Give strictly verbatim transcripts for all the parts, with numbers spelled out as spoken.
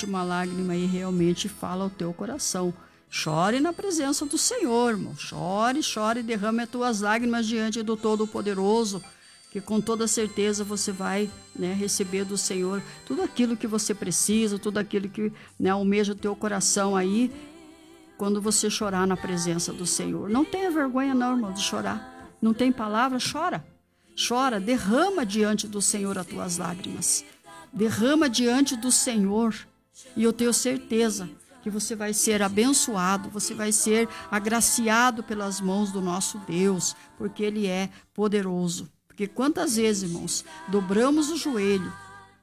última lágrima aí realmente fala ao teu coração. Chore na presença do Senhor, irmão. Chore, chore, derrame as tuas lágrimas diante do Todo-Poderoso, que com toda certeza você vai, né, receber do Senhor tudo aquilo que você precisa, tudo aquilo que, né, almeja o teu coração aí, quando você chorar na presença do Senhor. Não tenha vergonha não, irmão, de chorar. Não tem palavra? Chora. Chora, derrama diante do Senhor as tuas lágrimas. Derrama diante do Senhor. E eu tenho certeza que você vai ser abençoado, você vai ser agraciado pelas mãos do nosso Deus, porque Ele é poderoso. Porque quantas vezes, irmãos, dobramos o joelho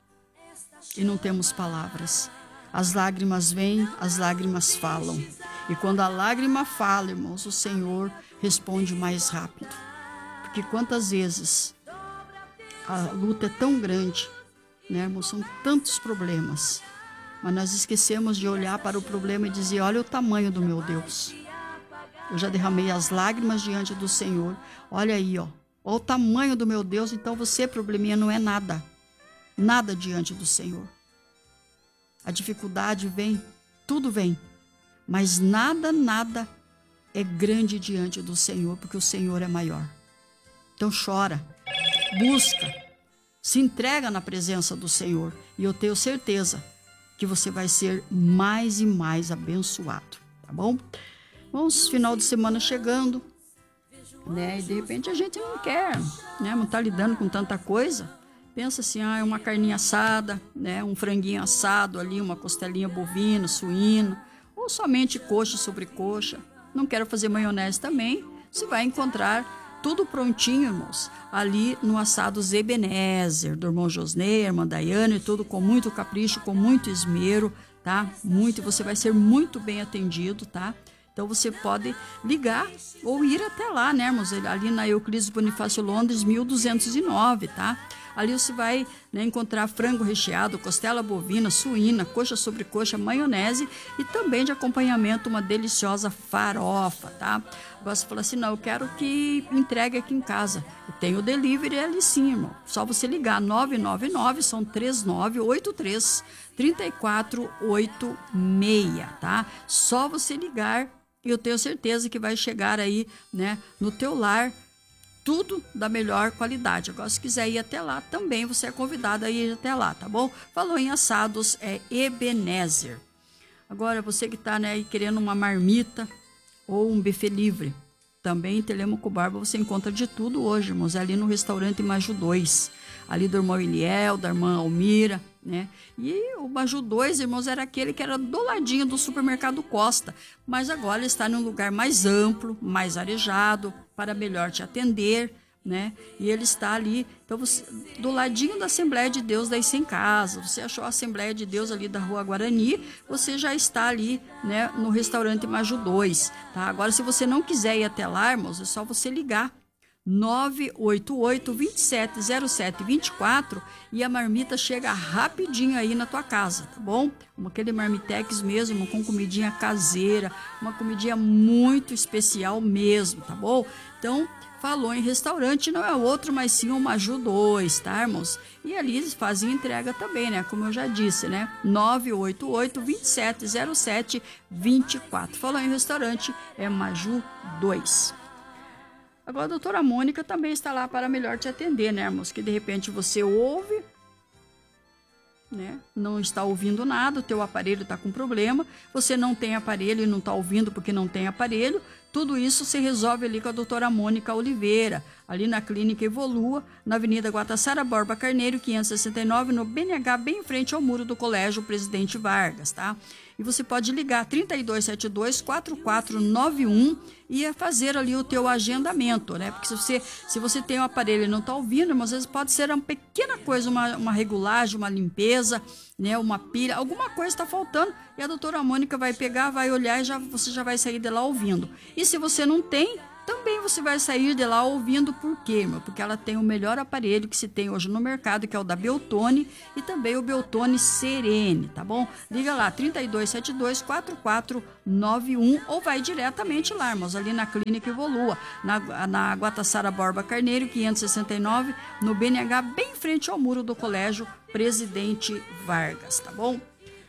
e não temos palavras. As lágrimas vêm, as lágrimas falam. E quando a lágrima fala, irmãos, o Senhor responde mais rápido. Porque quantas vezes a luta é tão grande, né, irmãos? São tantos problemas. Mas nós esquecemos de olhar para o problema e dizer, olha o tamanho do meu Deus. Eu já derramei as lágrimas diante do Senhor. Olha aí, ó. Olha o tamanho do meu Deus. Então você, probleminha, não é nada. Nada diante do Senhor. A dificuldade vem, tudo vem. Mas nada, nada é grande diante do Senhor, porque o Senhor é maior. Então chora, busca, se entrega na presença do Senhor. E eu tenho certeza que você vai ser mais e mais abençoado, tá bom? Vamos, final de semana chegando, né? E de repente a gente não quer, né? Não tá lidando com tanta coisa. Pensa assim, ah, uma carninha assada, né? Um franguinho assado ali, uma costelinha bovina, suína, ou somente coxa sobre coxa. Não quero fazer maionese também. Você vai encontrar tudo prontinho, irmãos, ali no Assados Ebenezer, do irmão Josnei, irmã Daiane, e tudo com muito capricho, com muito esmero, tá? Muito, você vai ser muito bem atendido, tá? Então você pode ligar ou ir até lá, né, irmãos? Ali na Euclides Bonifácio Londres, mil duzentos e nove, tá? Ali você vai, né, encontrar frango recheado, costela bovina, suína, coxa sobre coxa, maionese e também de acompanhamento uma deliciosa farofa, tá? Agora você fala assim, não, eu quero que entregue aqui em casa. Eu tenho o delivery ali sim, irmão. Só você ligar nove nove nove, são três nove oito três, três quatro oito seis, tá? Só você ligar e eu tenho certeza que vai chegar aí, né, no teu lar, tudo da melhor qualidade. Agora, se quiser ir até lá, também você é convidado a ir até lá, tá bom? Falou em assados, é Ebenezer. Agora, você que está, né, querendo uma marmita ou um buffet livre, também em Telêmaco Barba você encontra de tudo hoje, irmãos, ali no restaurante Maju dois, ali do irmão Eliel, da irmã Almira, né? E o Maju dois, irmãos, era aquele que era do ladinho do supermercado Costa, mas agora ele está num lugar mais amplo, mais arejado, para melhor te atender, né? E ele está ali, então você, do ladinho da Assembleia de Deus das cem Casas. Você achou a Assembleia de Deus ali da Rua Guarani, você já está ali, né, no restaurante Maju dois, tá? Agora, se você não quiser ir até lá, irmãos, é só você ligar nove oito oito, dois sete zero sete, dois quatro e a marmita chega rapidinho aí na tua casa, tá bom? Aquele marmitex mesmo, com comidinha caseira, uma comidinha muito especial mesmo, tá bom? Então, falou em restaurante, não é outro, mas sim o Maju dois, tá, irmãos? E ali eles fazem entrega também, né? Como eu já disse, né? nove oito oito, dois sete zero sete, dois quatro. Falou em restaurante, é Maju dois. Agora a doutora Mônica também está lá para melhor te atender, né, irmãos? Que de repente você ouve, né? Não está ouvindo nada, o teu aparelho está com problema, você não tem aparelho e não está ouvindo porque não tem aparelho. Tudo isso se resolve ali com a doutora Mônica Oliveira, ali na Clínica Evolua, na Avenida Guatassara Borba Carneiro, quinhentos e sessenta e nove, no B N H, bem em frente ao muro do Colégio Presidente Vargas, tá? E você pode ligar trinta e dois setenta e dois, quarenta e quatro noventa e um e fazer ali o teu agendamento, né? Porque se você, se você tem o aparelho e não está ouvindo, às vezes pode ser uma pequena coisa, uma, uma regulagem, uma limpeza, né? Uma pilha, alguma coisa está faltando e a doutora Mônica vai pegar, vai olhar e já, você já vai sair de lá ouvindo. E se você não tem, também você vai sair de lá ouvindo. Por quê, meu? Porque ela tem o melhor aparelho que se tem hoje no mercado, que é o da Beltone, e também o Beltone Serene, tá bom? Liga lá, trinta e dois setenta e dois, quarenta e quatro noventa e um, ou vai diretamente lá, irmãos, ali na Clínica Evolua, na, na Guatassara Borba Carneiro, quinhentos e sessenta e nove, no B N H, bem em frente ao muro do Colégio Presidente Vargas, tá bom?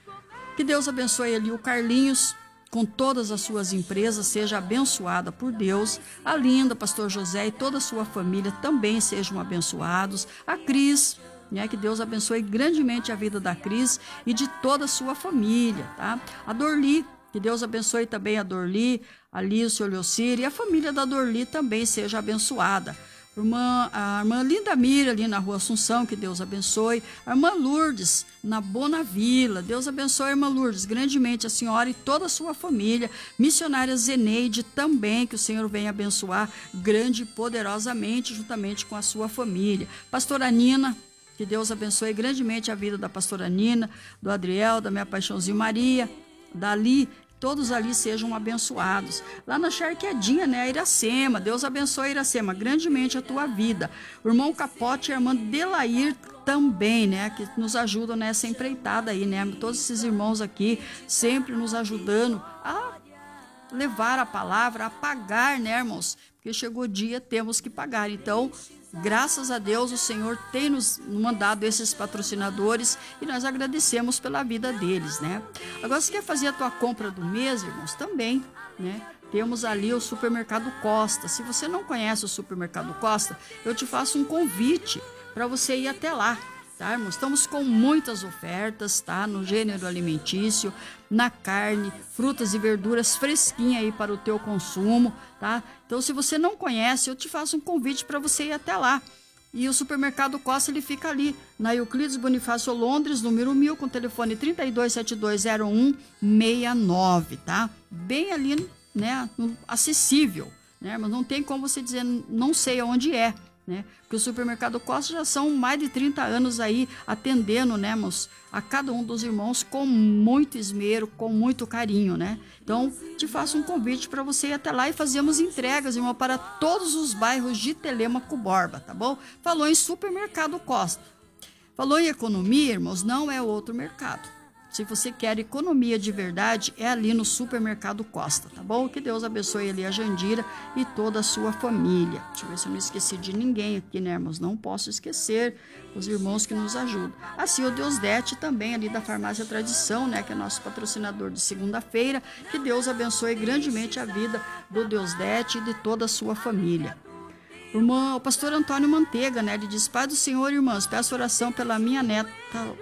Que Deus abençoe ali o Carlinhos, com todas as suas empresas, seja abençoada por Deus. A Linda, pastor José e toda a sua família também sejam abençoados. A Cris, né, que Deus abençoe grandemente a vida da Cris e de toda a sua família, tá? A Dorli, que Deus abençoe também a Dorli, ali o senhor Leocir e a família da Dorli também seja abençoada. Irmã, a irmã Linda Mira, ali na Rua Assunção, que Deus abençoe. A irmã Lourdes, na Bonavila, Deus abençoe a irmã Lourdes, grandemente a senhora e toda a sua família. Missionária Zeneide também, que o Senhor venha abençoar grande e poderosamente, juntamente com a sua família. Pastora Nina, que Deus abençoe grandemente a vida da pastora Nina, do Adriel, da minha paixãozinha Maria, dali, todos ali sejam abençoados. Lá na Charqueadinha, né, a Iracema, Deus abençoe, Iracema, grandemente a tua vida. O irmão Capote e a irmã Delair também, né, que nos ajudam nessa empreitada aí, né, todos esses irmãos aqui sempre nos ajudando a levar a palavra, a pagar, né, irmãos, porque chegou o dia, temos que pagar. Então, graças a Deus, o Senhor tem nos mandado esses patrocinadores e nós agradecemos pela vida deles, né? Agora, se quer fazer a tua compra do mês, irmãos, também, né? Temos ali o Supermercado Costa. Se você não conhece o Supermercado Costa, eu te faço um convite para você ir até lá, tá, irmãos? Estamos com muitas ofertas, tá? No gênero alimentício, na carne, frutas e verduras fresquinhas aí para o teu consumo, tá? Então, se você não conhece, eu te faço um convite para você ir até lá. E o Supermercado Costa, ele fica ali, na Euclides Bonifácio Londres, número mil, com telefone trinta e dois, setenta e dois zero um, sessenta e nove, tá? Bem ali, né, acessível, né? Mas não tem como você dizer, não sei onde é, né? Porque o Supermercado Costa já são mais de trinta anos aí atendendo, né, irmãos, a cada um dos irmãos com muito esmero, com muito carinho, né? Então, te faço um convite para você ir até lá e fazemos entregas, irmão, para todos os bairros de Telêmaco Borba, tá bom? Falou em Supermercado Costa. Falou em economia, irmãos, não é outro mercado. Se você quer economia de verdade, é ali no Supermercado Costa, tá bom? Que Deus abençoe ali a Jandira e toda a sua família. Deixa eu ver se eu não esqueci de ninguém aqui, né, irmãos? Não posso esquecer os irmãos que nos ajudam. Assim, o Deus Dete também ali da Farmácia Tradição, né, que é nosso patrocinador de segunda-feira. Que Deus abençoe grandemente a vida do Deus Dete e de toda a sua família. O irmão, o pastor Antônio Manteiga, né, ele diz: Pai do Senhor, irmãos, peço oração pela minha neta.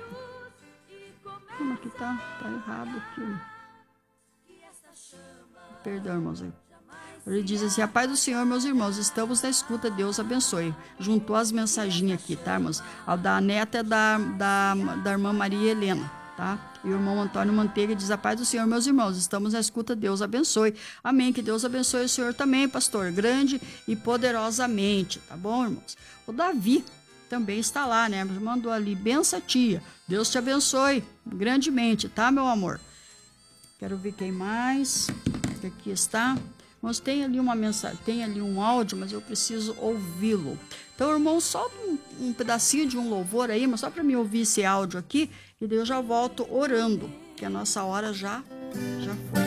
Como aqui tá, tá errado aqui. Perdão, irmãos. Ele diz assim: a paz do Senhor, meus irmãos, estamos na escuta, Deus abençoe. Juntou as mensaginhas aqui, tá, irmãos? A da neta é da, da, da irmã Maria Helena, tá? E o irmão Antônio Manteiga diz: a paz do Senhor, meus irmãos, estamos na escuta, Deus abençoe. Amém, que Deus abençoe o Senhor também, pastor, grande e poderosamente, tá bom, irmãos? O Davi também está lá, né? Mandou ali: benção, tia, Deus te abençoe grandemente, tá, meu amor? Quero ver quem mais. Aqui está. Mas tem ali uma mensagem, tem ali um áudio, mas eu preciso ouvi-lo. Então, irmão, solta um, um pedacinho de um louvor aí, mas só para me ouvir esse áudio aqui, e daí eu já volto orando, que a nossa hora já, já foi.